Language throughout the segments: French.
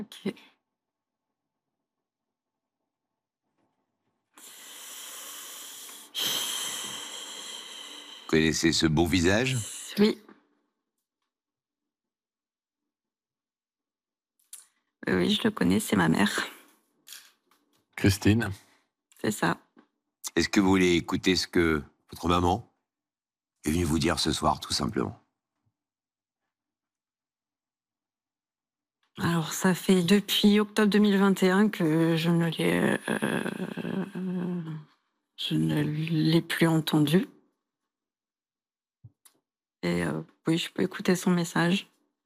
OK. Vous connaissez ce beau visage? Oui. Oui, je le connais, c'est ma mère. Christine, C'est ça. Est-ce que vous voulez écouter ce que votre maman est venue vous dire ce soir, tout simplement? Alors ça fait depuis octobre 2021 que je ne l'ai plus entendue et oui, je peux écouter son message.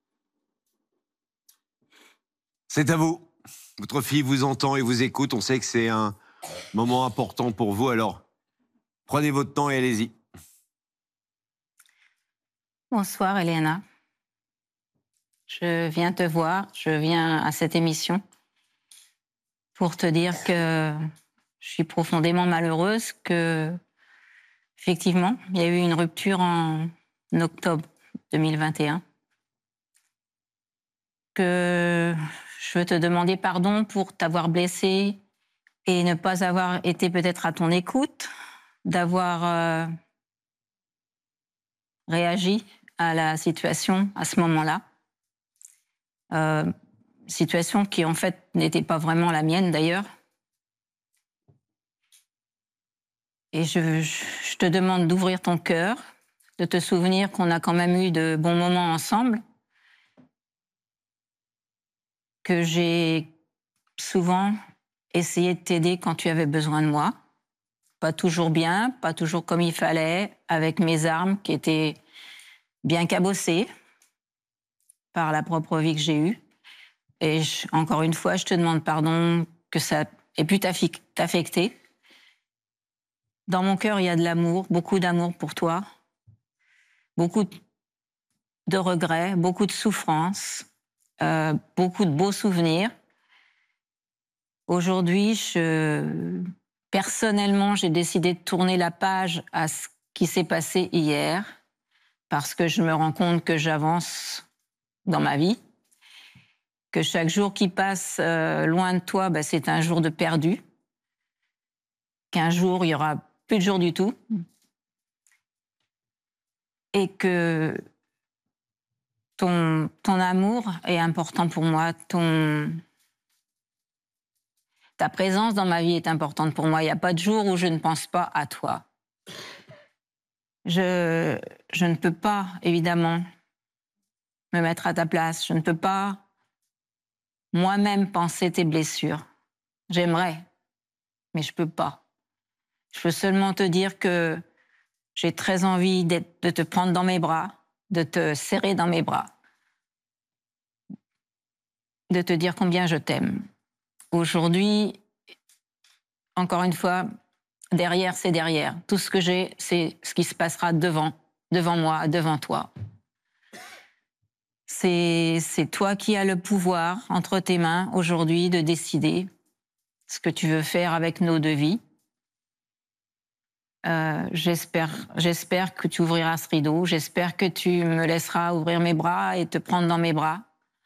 C'est à vous. Votre fille vous entend et vous écoute. On sait que c'est un moment important pour vous, alors prenez votre temps et allez-y. Bonsoir Eliana. Je viens te voir, je viens à cette émission pour te dire que je suis profondément malheureuse que, effectivement, il y a eu une rupture en octobre 2021. Que je veux te demander pardon pour t'avoir blessée et ne pas avoir été peut-être à ton écoute, d'avoir réagi à la situation à ce moment-là. Situation qui en fait n'était pas vraiment la mienne d'ailleurs. Et je te demande d'ouvrir ton cœur, de te souvenir qu'on a quand même eu de bons moments ensemble, que j'ai souvent essayé de t'aider quand tu avais besoin de moi. Pas toujours bien, pas toujours comme il fallait, avec mes armes qui étaient bien cabossées par la propre vie que j'ai eue. Et encore une fois, je te demande pardon que ça ait pu t'affecter. Dans mon cœur, il y a de l'amour, beaucoup d'amour pour toi, beaucoup de regrets, beaucoup de souffrances, beaucoup de beaux souvenirs. Aujourd'hui, personnellement, j'ai décidé de tourner la page à ce qui s'est passé hier, parce que je me rends compte que j'avance dans ma vie, que chaque jour qui passe loin de toi, c'est un jour de perdu, qu'un jour, il y aura plus de jour du tout, et que ton amour est important pour moi, ta présence dans ma vie est importante pour moi. Il n'y a pas de jour où je ne pense pas à toi. Je ne peux pas, évidemment, me mettre à ta place. Je ne peux pas moi-même penser tes blessures. J'aimerais, mais je peux pas. Je peux seulement te dire que j'ai très envie de te prendre dans mes bras, de te serrer dans mes bras, de te dire combien je t'aime. Aujourd'hui, encore une fois, derrière, c'est derrière. Tout ce que j'ai, c'est ce qui se passera devant moi, devant toi. C'est toi qui as le pouvoir entre tes mains aujourd'hui de décider ce que tu veux faire avec nos deux vies. J'espère que tu ouvriras ce rideau. J'espère que tu me laisseras ouvrir mes bras et te prendre dans mes bras.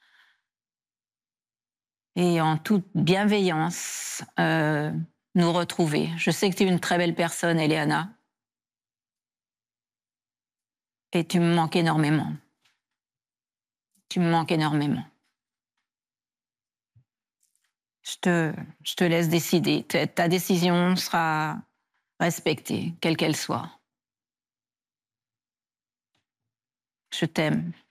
Et en toute bienveillance, nous retrouver. Je sais que tu es une très belle personne, Eliana. Et tu me manques énormément. Tu me manques énormément. Je te laisse décider. Ta décision sera respectée, quelle qu'elle soit. Je t'aime.